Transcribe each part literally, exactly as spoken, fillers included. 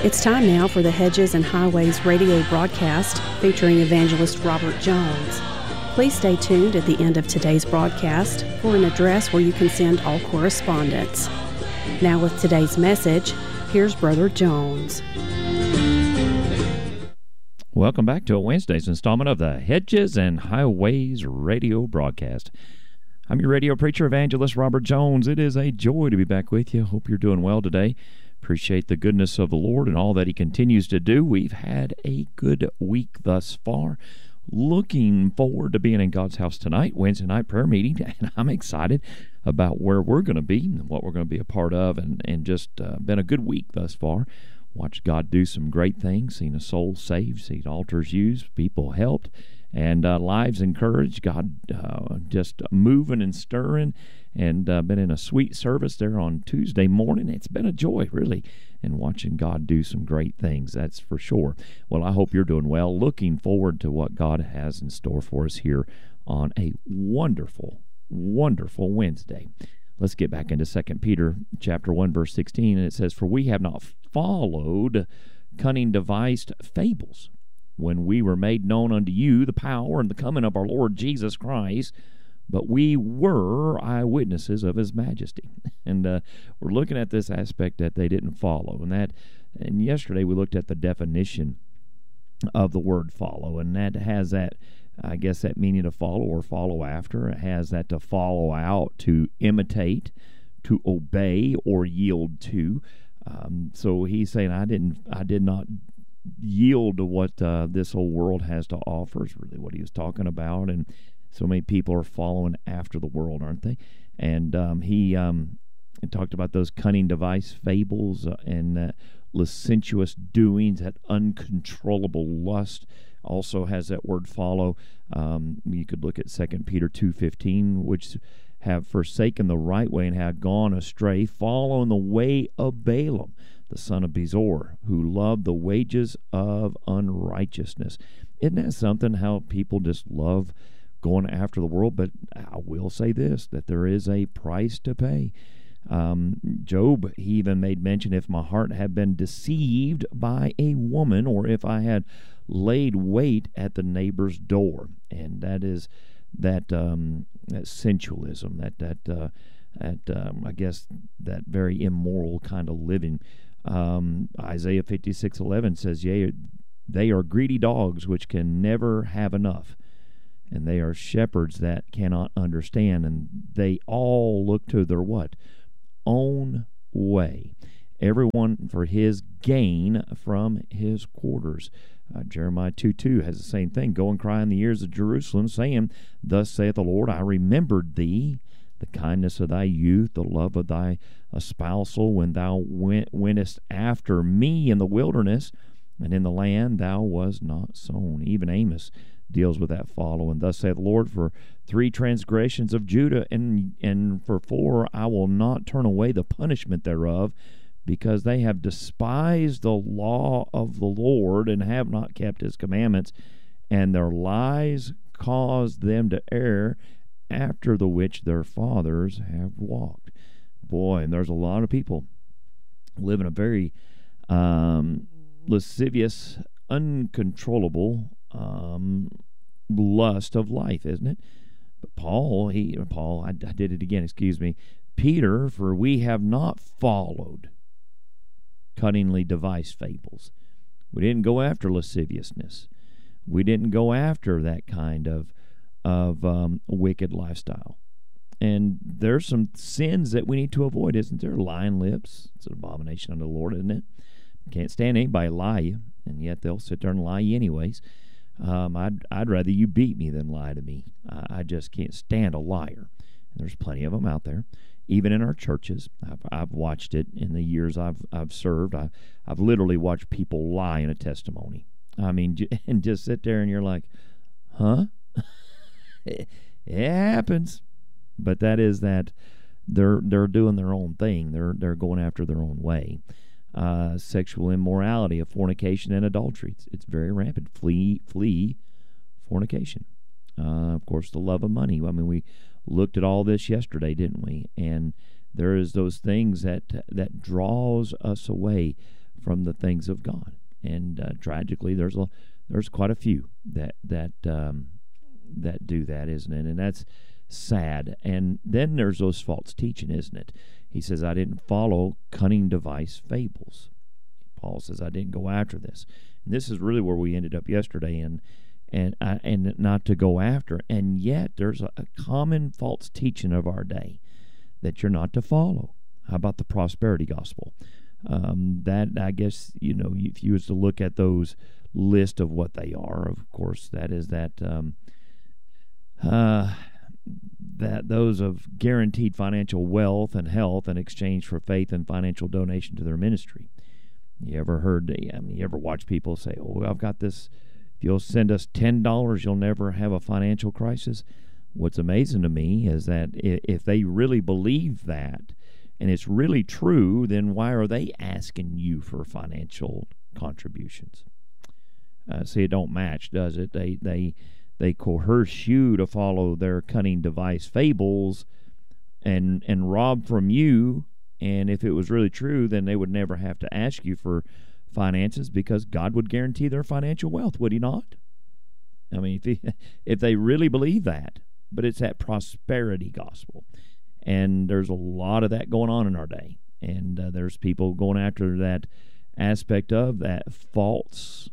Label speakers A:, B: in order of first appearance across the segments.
A: It's time now for the Hedges and Highways radio broadcast featuring evangelist Robert Jones. Please stay tuned at the end of today's broadcast for an address where you can send all correspondence. Now with today's message, here's Brother Jones.
B: Welcome back to a Wednesday's installment of the Hedges and Highways radio broadcast. I'm your radio preacher, evangelist Robert Jones. It is a joy to be back with you. Hope you're doing well today. Appreciate the goodness of the Lord and all that He continues to do. We've had a good week thus far. Looking forward to being in God's house tonight, Wednesday night prayer meeting, and I'm excited about where we're going to be and what we're going to be a part of, and, and just uh, been a good week thus far. Watched God do some great things, seen a soul saved, seen altars used, people helped, and uh, lives encouraged. God uh, just moving and stirring, and uh, been in a sweet service there on Tuesday morning. It's been a joy, really, and watching God do some great things, that's for sure. Well, I hope you're doing well. Looking forward to what God has in store for us here on a wonderful, wonderful Wednesday. Let's get back into Second Peter chapter one, verse sixteen, and it says, "For we have not followed cunning devised fables, when we were made known unto you the power and the coming of our Lord Jesus Christ, but we were eyewitnesses of His majesty." And uh, we're looking at this aspect that they didn't follow. And that, and yesterday we looked at the definition of the word follow, and that has that, I guess, that meaning to follow or follow after. It has that to follow out, to imitate, to obey, or yield to. Um, so he's saying, I didn't, I did not yield to what uh, this whole world has to offer, is really what he was talking about. And so many people are following after the world, aren't they? And um, he um, talked about those cunning device fables uh, and uh, licentious doings, that uncontrollable lust. Also has that word follow. Um, you could look at Second Peter two fifteen, which have forsaken the right way and have gone astray, following the way of Balaam, the son of Bezor, who loved the wages of unrighteousness. Isn't that something, how people just love going after the world? But I will say this, that there is a price to pay. Um, Job, he even made mention, if my heart had been deceived by a woman, or if I had laid wait at the neighbor's door. And that is that um, that sensualism, that that uh, that um, I guess that very immoral kind of living. Um, Isaiah fifty-six eleven says, "Yea, they are greedy dogs which can never have enough, and they are shepherds that cannot understand, and they all look to their" what? "Own way, everyone for his gain from his quarters." Uh, Jeremiah two two has the same thing. "Go and cry in the ears of Jerusalem, saying, Thus saith the Lord, I remembered thee, the kindness of thy youth, the love of thy espousal, when thou went, wentest after me in the wilderness, and in the land thou was not sown." Even Amos deals with that follow. "And thus saith the Lord, for three transgressions of Judah, and and for four I will not turn away the punishment thereof, because they have despised the law of the Lord, and have not kept His commandments, and their lies caused them to err, after the which their fathers have walked." Boy, and there's a lot of people living a very um, lascivious, uncontrollable um, lust of life, isn't it? But Paul, he, Paul, I, I did it again, excuse me. Peter, "For we have not followed cunningly devised fables." We didn't go after lasciviousness. We didn't go after that kind of of um, wicked lifestyle. And there's some sins that we need to avoid, isn't there? Lying lips, it's an abomination unto the Lord, isn't it? Can't stand anybody lie you, and yet they'll sit there and lie you anyways. Um, I'd I'd rather you beat me than lie to me. I, I just can't stand a liar. And there's plenty of them out there. Even in our churches, I've, I've watched it in the years I've I've served. I, I've literally watched people lie in a testimony. I mean, and just sit there and you're like, huh? it, it happens. But that is that they're they're doing their own thing. They're they're going after their own way. Uh, sexual immorality, of fornication and adultery. It's, it's very rampant. Flee flee fornication. Uh, of course, the love of money. I mean, we looked at all this yesterday, didn't we? And there is those things that that draws us away from the things of God. And uh, tragically, there's a there's quite a few that that um, that do that, isn't it? And that's sad. And then there's those false teaching, isn't it? He says, I didn't follow cunning device fables. Paul says, I didn't go after this. And this is really where we ended up yesterday, and and uh, and not to go after. And yet there's a, a common false teaching of our day that you're not to follow. How about the prosperity gospel? Um, that, I guess, you know, if you was to look at those list of what they are, of course, that is that um, uh, that those of guaranteed financial wealth and health in exchange for faith and financial donation to their ministry. You ever heard, I mean, you ever watch people say, oh, I've got this, if you'll send us ten dollars, you'll never have a financial crisis? What's amazing to me is that if they really believe that, and it's really true, then why are they asking you for financial contributions? Uh, see, it don't match, does it? They they they coerce you to follow their cunning device fables and and rob from you. And if it was really true, then they would never have to ask you for finances, because God would guarantee their financial wealth, would he not? I mean, if, he, if they really believe that, but it's that prosperity gospel. And there's a lot of that going on in our day. And uh, there's people going after that aspect of that false,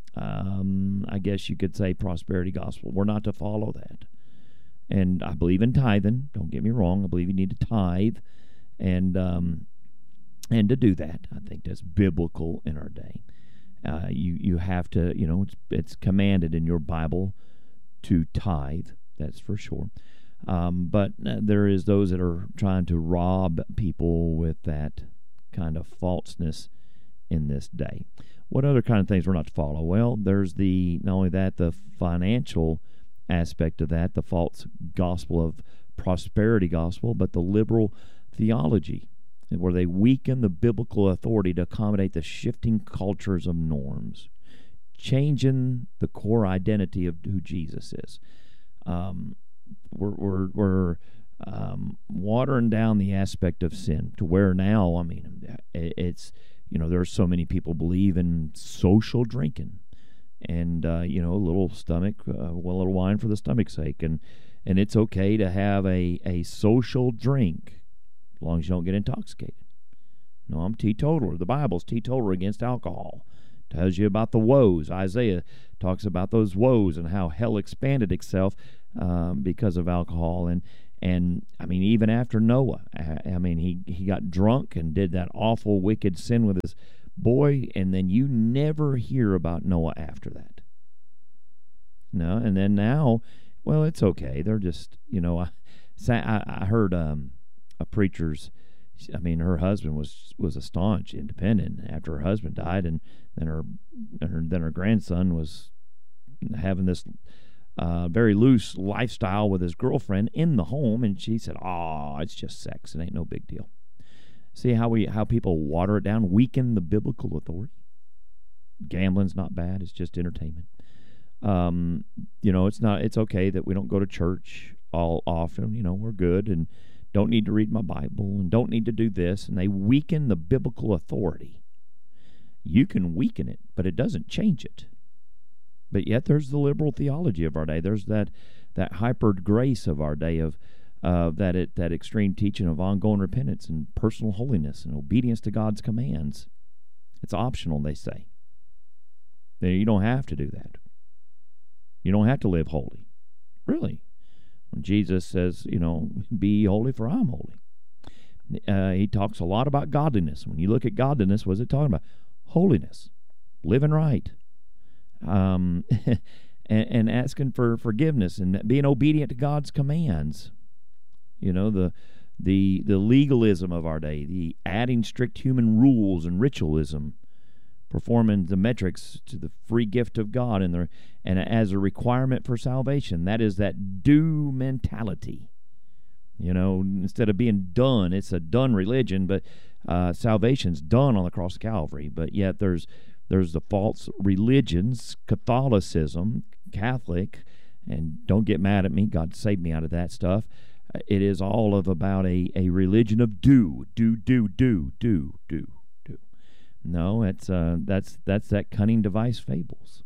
B: um, I guess you could say, prosperity gospel. We're not to follow that. And I believe in tithing. Don't get me wrong. I believe you need to tithe. And um, and to do that, I think that's biblical in our day. Uh, you you have to, you know, it's it's commanded in your Bible to tithe. That's for sure. Um, but uh, there is those that are trying to rob people with that kind of falseness in this day. What other kind of things we're not to follow? Well, there's the not only that, the financial aspect of that, the false gospel of prosperity gospel, but the liberal theology, where they weaken the biblical authority to accommodate the shifting cultures of norms, changing the core identity of who Jesus is. Um, we're we're, we're um, watering down the aspect of sin to where now, I mean, it's, you know, there's so many people believe in social drinking, and uh, you know, a little stomach, uh, well, a little wine for the stomach's sake, and and it's okay to have a a social drink, as long as you don't get intoxicated. No, I'm teetotaler. The Bible's teetotaler against alcohol. Tells you about the woes. Isaiah talks about those woes and how hell expanded itself um, because of alcohol. And, and I mean, even after Noah, I, I mean, he, he got drunk and did that awful, wicked sin with his boy, and then you never hear about Noah after that. No, and then now, well, it's okay. They're just, you know, I, I heard um, a preacher's, I mean, her husband was was a staunch independent after her husband died, and then her, and her then her grandson was having this uh, very loose lifestyle with his girlfriend in the home, and she said, "Oh, it's just sex. It ain't no big deal." See how we how people water it down, weaken the biblical authority. Gambling's not bad; it's just entertainment. Um, you know, it's not. It's okay that we don't go to church all often. You know, we're good and don't need to read my Bible, and don't need to do this, and they weaken the biblical authority. You can weaken it, but it doesn't change it. But yet there's the liberal theology of our day. There's that that hyper grace of our day, of uh, that it, that extreme teaching of ongoing repentance and personal holiness and obedience to God's commands. It's optional, they say. You don't have to do that. You don't have to live holy. Really. When Jesus says, you know, be holy for I'm holy. Uh, he talks a lot about godliness. When you look at godliness, what is it talking about? Holiness. Living right. Um, and, and asking for forgiveness and being obedient to God's commands. You know, the the the legalism of our day, the adding strict human rules and ritualism, performing the metrics to the free gift of God and the and as a requirement for salvation. That is that do mentality. You know, instead of being done, it's a done religion, but uh, salvation's done on the cross of Calvary. But yet there's there's the false religions, Catholicism, Catholic, and don't get mad at me, God saved me out of that stuff. It is all of about a, a religion of do, do, do, do, do, do, do. No, it's uh, that's that's that cunning device fables.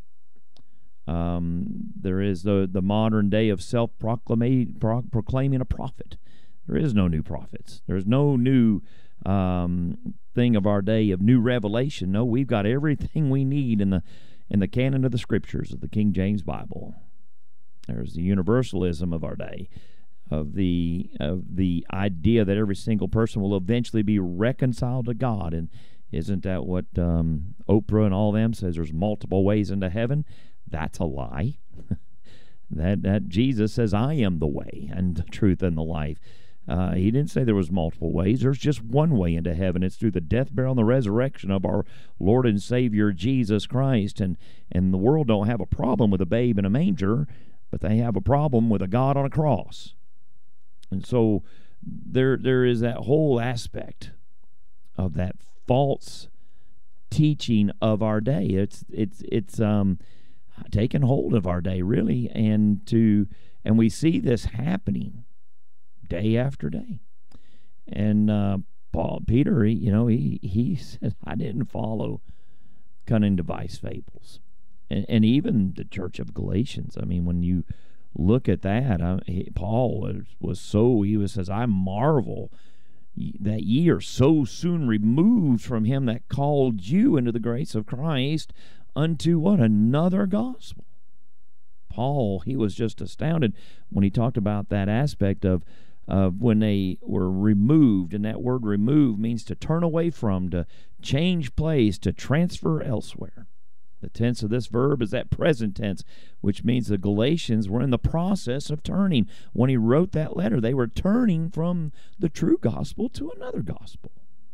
B: Um, there is the the modern day of self-proclaiming pro- proclaiming a prophet. There is no new prophets. There's no new um, thing of our day of new revelation. No, we've got everything we need in the in the canon of the Scriptures of the King James Bible. There's the universalism of our day, of the of the idea that every single person will eventually be reconciled to God. And isn't that what um, Oprah and all them says? There's multiple ways into heaven. That's a lie. that that Jesus says, "I am the way and the truth and the life." Uh, he didn't say there was multiple ways. There's just one way into heaven. It's through the death, burial, and the resurrection of our Lord and Savior Jesus Christ. And and the world don't have a problem with a babe in a manger, but they have a problem with a God on a cross. And so there there is that whole aspect of that false teaching of our day. It's it's it's um taken hold of our day, really, and to and we see this happening day after day. And uh, Paul Peter, he, you know, he he said, "I didn't follow cunning device fables," and and even the Church of Galatians. I mean, when you look at that, I, he, Paul was was so he was says, "I marvel that ye are so soon removed from him that called you into the grace of Christ unto" what? Another gospel. Paul, he was just astounded when he talked about that aspect of of when they were removed, and that word remove means to turn away from, to change place, to transfer elsewhere. The tense of this verb is that present tense, which means the Galatians were in the process of turning. When he wrote that letter, they were turning from the true gospel to another gospel.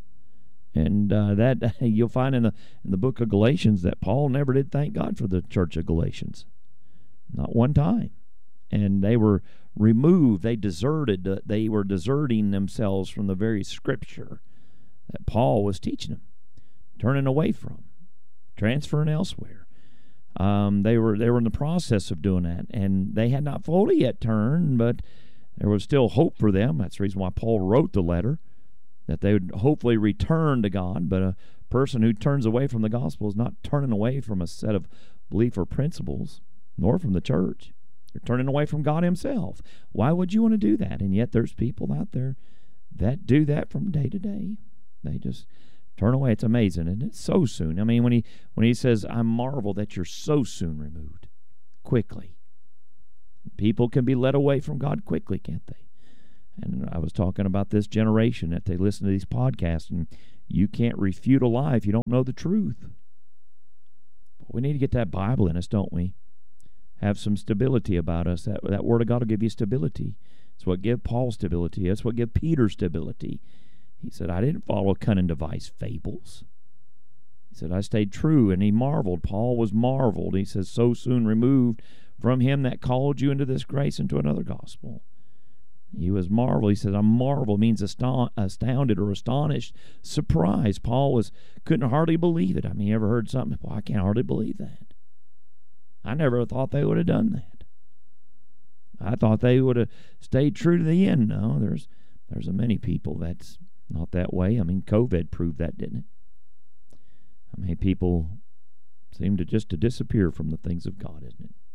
B: And uh, that you'll find in the in the book of Galatians that Paul never did thank God for the church of Galatians. Not one time. And they were removed. They deserted. Uh, they were deserting themselves from the very Scripture that Paul was teaching them, turning away from, transferring elsewhere. Um, they were they were in the process of doing that, and they had not fully yet turned, but there was still hope for them. That's the reason why Paul wrote the letter, that they would hopefully return to God. But a person who turns away from the gospel is not turning away from a set of belief or principles, nor from the church. You're turning away from God himself. Why would you want to do that? And yet there's people out there that do that from day to day. They just turn away. It's amazing, and it's so soon. I mean, when he when he says, "I marvel that you're so soon removed," quickly. People can be led away from God quickly, can't they? And I was talking about this generation that they listen to these podcasts, and you can't refute a lie if you don't know the truth. But we need to get that Bible in us, don't we? Have some stability about us. That that Word of God will give you stability. It's what give Paul stability. It's what give Peter stability. He said, "I didn't follow cunning device fables." He said, "I stayed true," and he marveled. Paul was marveled. He says, "So soon removed from him that called you into this grace into another gospel." He was marveled. He said, "I marvel" means astounded or astonished, surprised. Paul was couldn't hardly believe it. I mean, you ever heard something? Well, I can't hardly believe that. I never thought they would have done that. I thought they would have stayed true to the end. No, there's there's a many people that's not that way. I mean, COVID proved that, didn't it? I mean, people seem to just to disappear from the things of God, isn't it?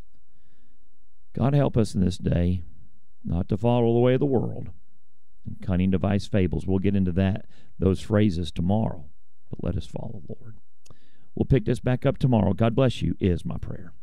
B: God help us in this day not to follow the way of the world and cunning device fables. We'll get into that, those phrases tomorrow, but let us follow the Lord. We'll pick this back up tomorrow. God bless you is my prayer.